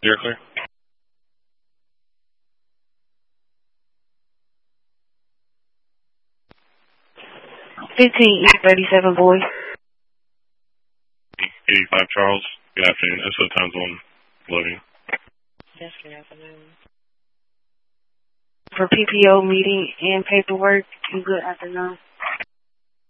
You're clear. 15E37, boy. 85 Charles. Good afternoon. SO times 1 loading. Yes, good afternoon. For PPO meeting and paperwork, good afternoon.